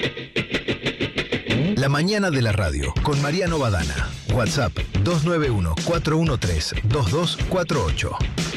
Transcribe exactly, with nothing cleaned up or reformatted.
La mañana de la radio con Mariano Badana. WhatsApp dos nueve uno, cuatro uno tres, dos dos cuatro ocho.